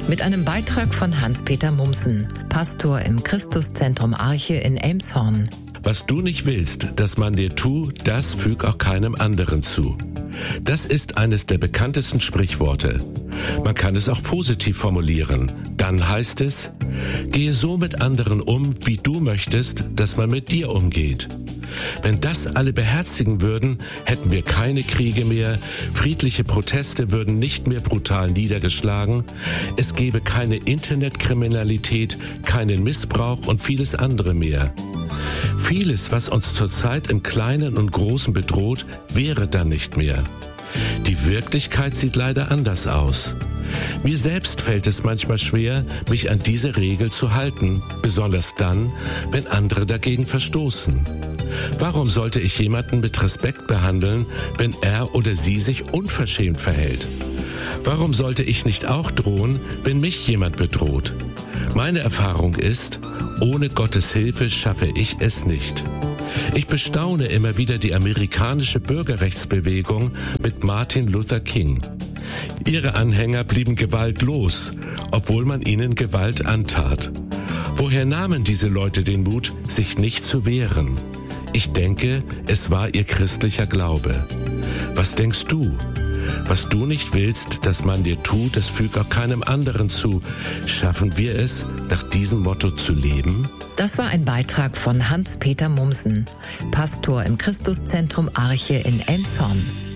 Mit einem Beitrag von Hans-Peter Mumsen, Pastor im Christuszentrum Arche in Elmshorn. Was du nicht willst, dass man dir tut, das füg auch keinem anderen zu. Das ist eines der bekanntesten Sprichworte. Man kann es auch positiv formulieren. Dann heißt es: Gehe so mit anderen um, wie du möchtest, dass man mit dir umgeht. Wenn das alle beherzigen würden, hätten wir keine Kriege mehr, friedliche Proteste würden nicht mehr brutal niedergeschlagen, es gäbe keine Internetkriminalität, keinen Missbrauch und vieles andere mehr. Vieles, was uns zurzeit im Kleinen und Großen bedroht, wäre dann nicht mehr. Die Wirklichkeit sieht leider anders aus. Mir selbst fällt es manchmal schwer, mich an diese Regel zu halten, besonders dann, wenn andere dagegen verstoßen. Warum sollte ich jemanden mit Respekt behandeln, wenn er oder sie sich unverschämt verhält? Warum sollte ich nicht auch drohen, wenn mich jemand bedroht? Meine Erfahrung ist, ohne Gottes Hilfe schaffe ich es nicht. Ich bestaune immer wieder die amerikanische Bürgerrechtsbewegung mit Martin Luther King. Ihre Anhänger blieben gewaltlos, obwohl man ihnen Gewalt antat. Woher nahmen diese Leute den Mut, sich nicht zu wehren? Ich denke, es war ihr christlicher Glaube. Was denkst du? Was du nicht willst, dass man dir tut, das füg auch keinem anderen zu. Schaffen wir es, nach diesem Motto zu leben? Das war ein Beitrag von Hans-Peter Mumsen, Pastor im Christuszentrum Arche in Elmshorn.